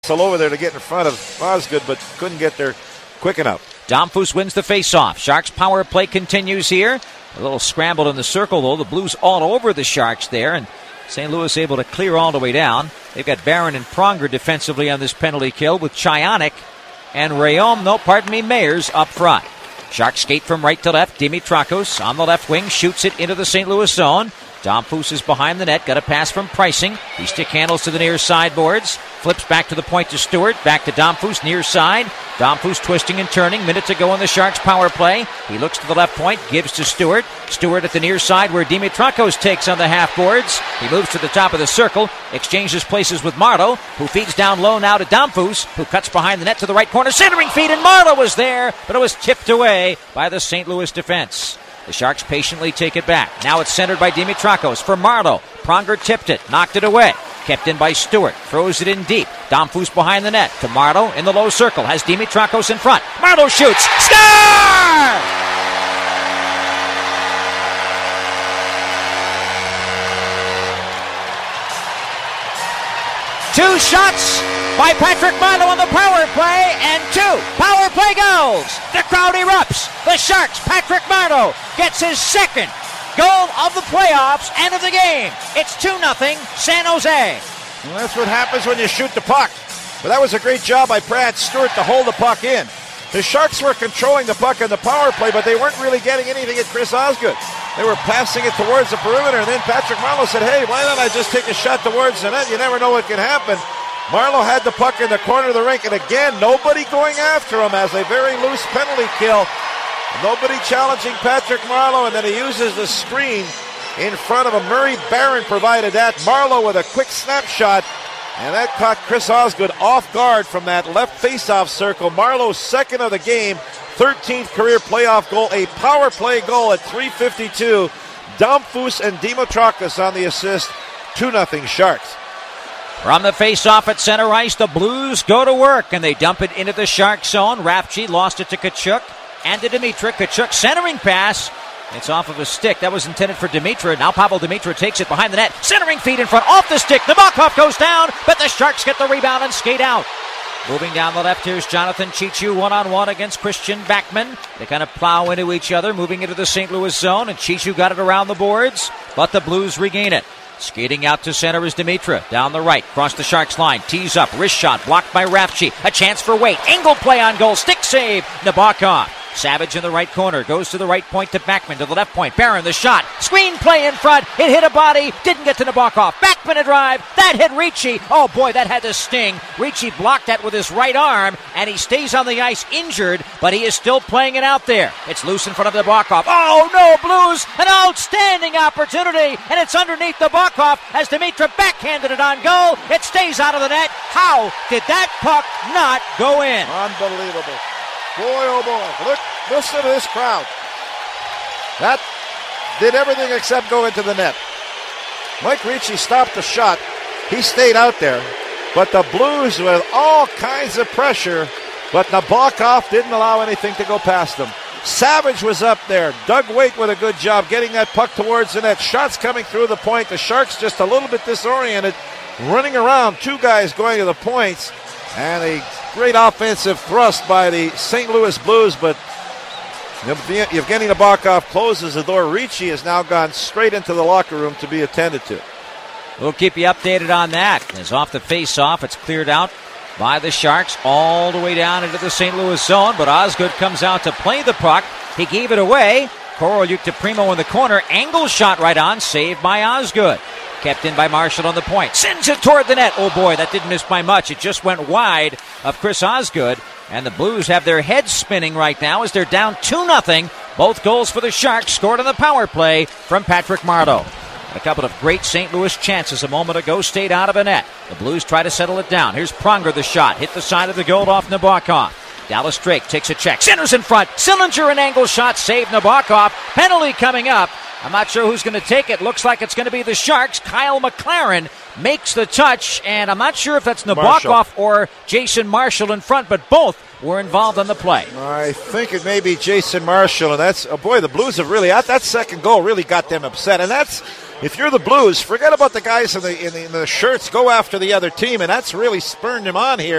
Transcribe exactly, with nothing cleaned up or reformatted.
All over there to get in front of Osgood, but couldn't get there quick enough. Domfus wins the faceoff. Sharks power play continues here. A little scrambled in the circle, though. The Blues all over the Sharks there, and Saint Louis able to clear all the way down. They've got Barron and Pronger defensively on this penalty kill with Chionik and Rayom, no, pardon me, Mayers up front. Sharks skate from right to left. Dimitrakos on the left wing shoots it into the Saint Louis zone. Domfus is behind the net. Got a pass from Pricing. He stick handles to the near sideboards. Flips back to the point to Stewart. Back to Domfus, near side. Domfus twisting and turning. Minute to go in the Sharks power play. He looks to the left point. Gives to Stewart. Stewart at the near side where Dimitrakos takes on the half boards. He moves to the top of the circle. Exchanges places with Marleau, who feeds down low now to Domfus, who cuts behind the net to the right corner. Centering feed, and Marleau was there, but it was tipped away by the Saint Louis defense. The Sharks patiently take it back. Now it's centered by Dimitrakos for Marleau. Pronger tipped it, knocked it away. Kept in by Stewart, throws it in deep. Domfus behind the net to Marleau in the low circle. Has Dimitrakos in front. Marleau shoots. Score! Two shots by Patrick Marleau on the power play, and two power play goals. The crowd erupts. The Sharks, Patrick Marleau, gets his second goal of the playoffs and of the game. It's two nothing San Jose. Well, that's what happens when you shoot the puck. But that was a great job by Brad Stewart to hold the puck in. The Sharks were controlling the puck in the power play, but they weren't really getting anything at Chris Osgood. They were passing it towards the perimeter, and then Patrick Marleau said, hey, why don't I just take a shot towards the net? You never know what can happen. Marleau had the puck in the corner of the rink, and again, nobody going after him as a very loose penalty kill. Nobody challenging Patrick Marleau, and then he uses the screen in front of him. Murray Barron provided that. Marleau with a quick snapshot, and that caught Chris Osgood off guard from that left face-off circle. Marleau's second of the game, thirteenth career playoff goal, a power play goal at three fifty-two. Domfus and Dimitrakos on the assist, two nothing Sharks. From the face-off at center ice, the Blues go to work, and they dump it into the Shark zone. Rafchi lost it to Tkachuk and to Dimitra. Tkachuk centering pass. It's off of a stick. That was intended for Dimitra. Now Pavel Dimitra takes it behind the net. Centering feed in front, off the stick. Nabokov goes down, but the Sharks get the rebound and skate out. Moving down the left, here's Jonathan Chichu one-on-one against Christian Backman. They kind of plow into each other, moving into the Saint Louis zone, and Chichu got it around the boards, but the Blues regain it. Skating out to center is Dimitra. Down the right, cross the Sharks line. Tees up, wrist shot, blocked by Rafchi. A chance for Waite. Angle play on goal, stick save. Nabokov. Savage in the right corner, goes to the right point to Backman, to the left point. Barron, the shot. Screen play in front. It hit a body. Didn't get to Nabokov. Backman a drive. That hit Ricci. Oh boy, that had to sting. Ricci blocked that with his right arm, and he stays on the ice injured, but he is still playing it out there. It's loose in front of Nabokov. Oh no, Blues! An outstanding opportunity, and it's underneath Nabokov as Dimitra backhanded it on goal. It stays out of the net. How did that puck not go in? Unbelievable. Boy, oh boy, look, listen to this crowd. That did everything except go into the net. Mike Ricci stopped the shot. He stayed out there. But the Blues with all kinds of pressure, but Nabokov didn't allow anything to go past them. Savage was up there. Doug Waite with a good job getting that puck towards the net. Shots coming through the point. The Sharks just a little bit disoriented, running around. Two guys going to the points. And a great offensive thrust by the Saint Louis Blues, but Evgeny Nabokov closes the door. Ricci has now gone straight into the locker room to be attended to. We'll keep you updated on that. As off the face-off, it's cleared out by the Sharks all the way down into the Saint Louis zone, but Osgood comes out to play the puck. He gave it away. Korolyuk to Primo in the corner. Angle shot right on, saved by Osgood. Kept in by Marshall on the point. Sends it toward the net. Oh boy, that didn't miss by much. It just went wide of Chris Osgood. And the Blues have their heads spinning right now as they're down two nothing. Both goals for the Sharks scored on the power play from Patrick Marleau. A couple of great Saint Louis chances a moment ago stayed out of a net. The Blues try to settle it down. Here's Pronger, the shot. Hit the side of the goal off Nabokov. Dallas Drake takes a check. Centers in front. Sillinger, an angle shot. Saved Nabokov. Penalty coming up. I'm not sure who's going to take it. Looks like it's going to be the Sharks. Kyle McLaren makes the touch, and I'm not sure if that's Nabokov or Jason Marshall in front, but both were involved in the play. I think it may be Jason Marshall, and that's, oh boy, the Blues have really, that, that second goal really got them upset, and that's if you're the Blues, forget about the guys in the, in the in the shirts. Go after the other team, and that's really spurring him on here.